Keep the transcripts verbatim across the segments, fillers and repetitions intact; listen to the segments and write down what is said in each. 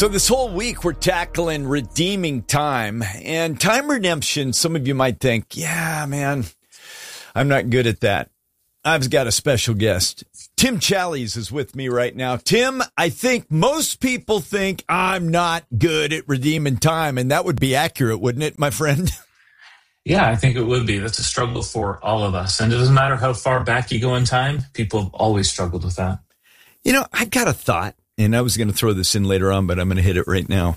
So this whole week we're tackling redeeming time and time redemption. Some of you might think, yeah, man, I'm not good at that. I've got a special guest. Tim Challies is with me right now. Tim, I think most people think I'm not good at redeeming time, and that would be accurate, wouldn't it, my friend? Yeah, I think it would be. That's a struggle for all of us. And it doesn't matter how far back you go in time, people have always struggled with that. You know, I got a thought. And I was going to throw this in later on, but I'm going to hit it right now.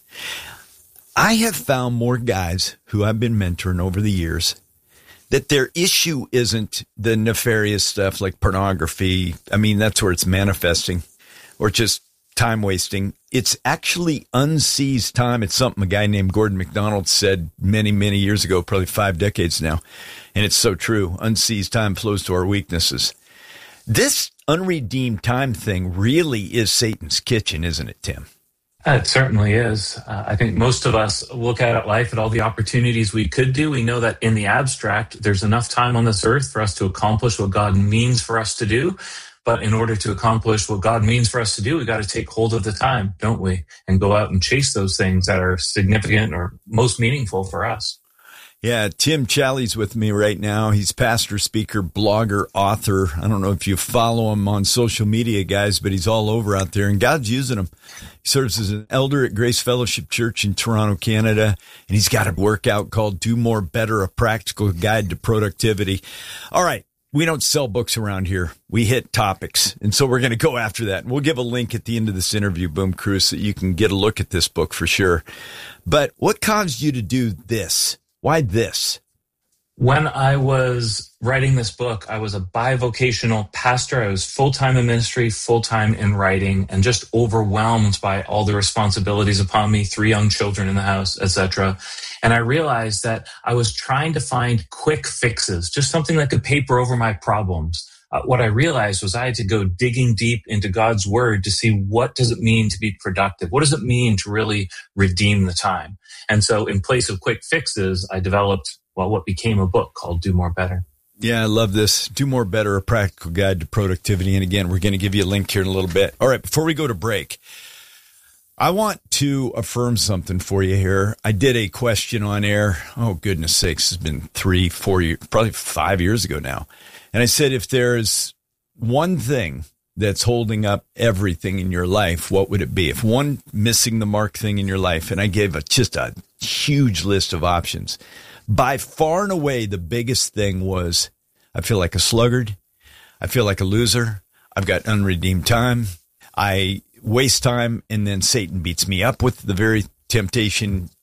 I have found more guys who I've been mentoring over the years that their issue isn't the nefarious stuff like pornography. I mean, that's where it's manifesting, or just time wasting. It's actually unseized time. It's something a guy named Gordon MacDonald said many, many years ago, probably five decades now. And it's so true. Unseized time flows to our weaknesses. This unredeemed time thing really is Satan's kitchen, isn't it, Tim? It certainly is. Uh, I think most of us look at life at all the opportunities we could do. We know that in the abstract, there's enough time on this earth for us to accomplish what God means for us to do. But in order to accomplish what God means for us to do, we got to take hold of the time, don't we? And go out and chase those things that are significant or most meaningful for us. Yeah, Tim Challies with me right now. He's pastor, speaker, blogger, author. I don't know if you follow him on social media, guys, but he's all over out there, and God's using him. He serves as an elder at Grace Fellowship Church in Toronto, Canada, and he's got a workout called Do More Better, a practical guide to productivity. All right, we don't sell books around here. We hit topics, and so we're going to go after that. And we'll give a link at the end of this interview, Boom Crew, so you can get a look at this book for sure. But what caused you to do this? Why this? When I was writing this book, I was a bivocational pastor. I was full-time in ministry, full-time in writing, and just overwhelmed by all the responsibilities upon me, three young children in the house, et cetera. And I realized that I was trying to find quick fixes, just something that could paper over my problems. Uh, what I realized was I had to go digging deep into God's word to see what does it mean to be productive? What does it mean to really redeem the time? And so in place of quick fixes, I developed, well, what became a book called Do More Better. Yeah, I love this. Do More Better, a practical guide to productivity. And again, we're going to give you a link here in a little bit. All right, before we go to break, I want to affirm something for you here. I did a question on air. Oh, goodness sakes, it's been three, four years, probably five years ago now. And I said, if there's one thing that's holding up everything in your life, what would it be? If one missing the mark thing in your life, and I gave a, just a huge list of options. By far and away, the biggest thing was I feel like a sluggard. I feel like a loser. I've got unredeemed time. I waste time, and then Satan beats me up with the very temptation